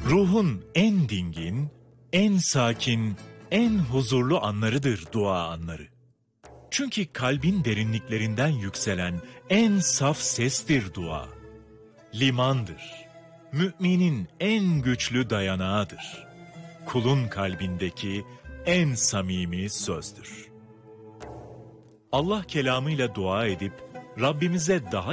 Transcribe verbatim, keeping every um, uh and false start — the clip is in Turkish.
Ruhun en dingin, en sakin, en huzurlu anlarıdır dua anları. Çünkü kalbin derinliklerinden yükselen en saf sestir dua. Limandır. Müminin en güçlü dayanağıdır. Kulun kalbindeki en samimi sözdür. Allah kelamıyla dua edip Rabbimize daha